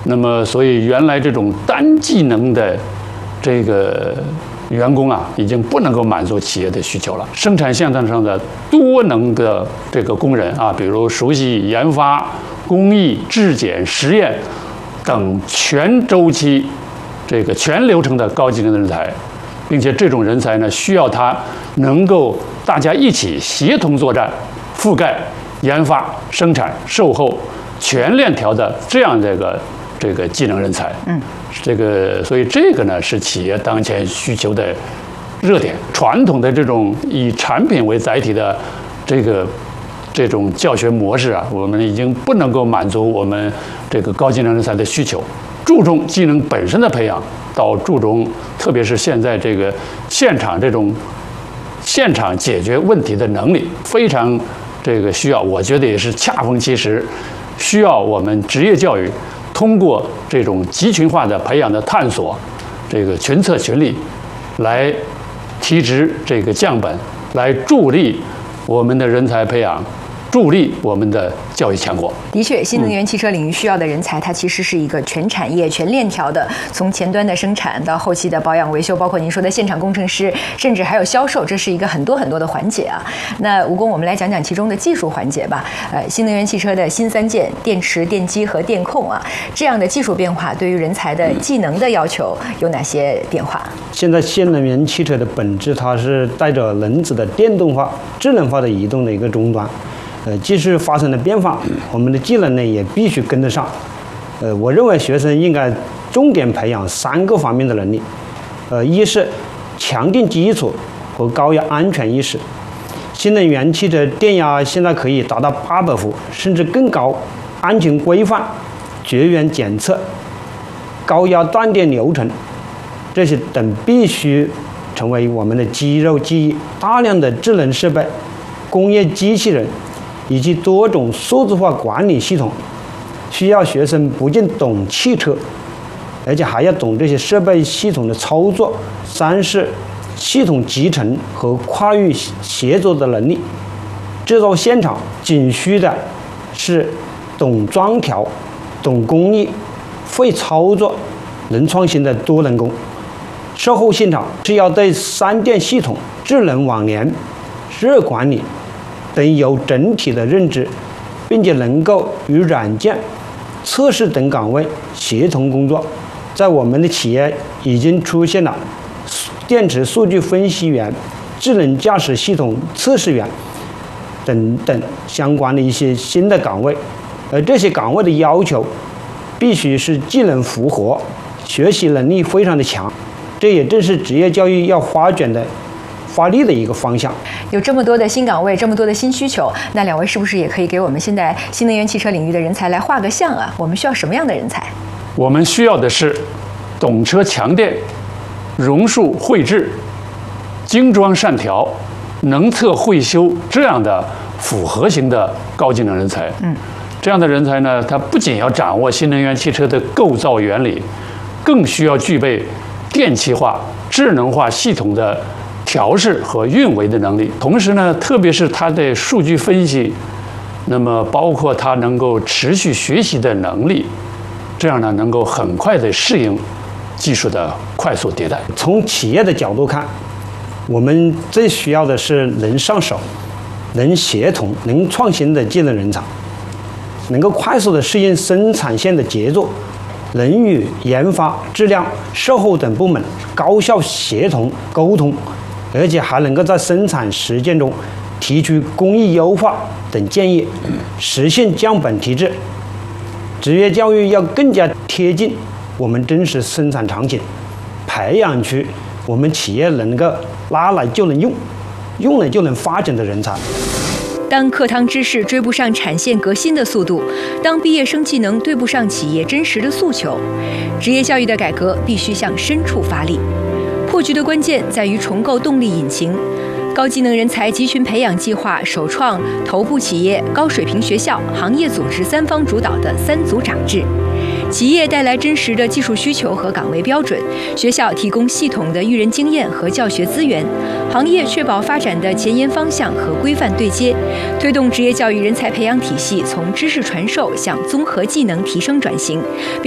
那么，所以原来这种单技能的这个员工啊，已经不能够满足企业的需求了。生产线上的多能的这个工人啊，比如熟悉研发、工艺、质检、实验等全周期、这个全流程的高技能人才，并且这种人才呢，需要他能够大家一起协同作战，覆盖研发、生产、售后全链条的这样这个技能人才。所以这个呢是企业当前需求的热点。传统的这种以产品为载体的这种教学模式啊，我们已经不能够满足我们这个高技能人才的需求。注重技能本身的培养，到注重特别是现在这个现场解决问题的能力，非常需要，我觉得也是恰逢其时，需要我们职业教育通过这种集群化的培养的探索，群策群力，来提质降本，来助力我们的人才培养，助力我们的教育强国。 的确，新能源汽车领域需要的人才，它其实是一个全产业、全链条的，从前端的生产到后期的保养维修，包括您说的现场工程师，甚至还有销售，这是一个很多的环节啊。那吴工，我们来讲讲其中的技术环节吧。新能源汽车的新三件：电池、电机和电控啊，这样的技术变化对于人才的技能的要求有哪些变化？ 现在新能源汽车的本质，它是带着轮子的电动化、智能化的移动的一个终端。技术发生了变化，我们的技能呢也必须跟得上。我认为学生应该重点培养3个方面的能力。一是强电基础和高压安全意识。新能源汽车电压现在可以达到800伏，甚至更高。安全规范、绝缘检测、高压断电流程，这些等必须成为我们的肌肉记忆。大量的智能设备、工业机器人以及多种数字化管理系统，需要学生不仅懂汽车，而且还要懂这些设备系统的操作。3是系统集成和跨域协作的能力。制造现场仅需的是懂装调、懂工艺、会操作、能创新的多能工。售后现场是要对3电系统、智能网联、热管理等有整体的认知，并且能够与软件、测试等岗位协同工作。在我们的企业已经出现了电池数据分析员、智能驾驶系统测试员等等相关的一些新的岗位，而这些岗位的要求必须是技能符合，学习能力非常的强。这也正是职业教育要发力的一个方向。 有这么多的新岗位，这么多的新需求，那2位是不是也可以给我们现在新能源汽车领域的人才来画个像啊？我们需要什么样的人才？ 我们需要的是懂车强电、榕树绘制、精装善调、能测会修这样的复合型的高技能人才。这样的人才呢，他不仅要掌握新能源汽车的构造原理，更需要具备电气化、智能化系统的调试和运维的能力。同时呢，特别是它的数据分析，那么包括它能够持续学习的能力，这样呢能够很快的适应技术的快速迭代。 从企业的角度看，我们最需要的是能上手、能协同、能创新的技能人才，能够快速的适应生产线的节奏，能与研发、质量、售后等部门高效协同沟通，而且还能够在生产实践中提出工艺优化等建议，实现降本提质。职业教育要更加贴近我们真实生产场景，培养出我们企业能够拿来就能用、用了就能发展的人才。 当课堂知识追不上产线革新的速度，当毕业生技能对不上企业真实的诉求，职业教育的改革必须向深处发力。破局的关键在于重构动力引擎。高技能人才集群培养计划首创头部企业、高水平学校、行业组织3方主导的3组长制。企业带来真实的技术需求和岗位标准，学校提供系统的育人经验和教学资源，行业确保发展的前沿方向和规范对接，推动职业教育人才培养体系从知识传授向综合技能提升转型。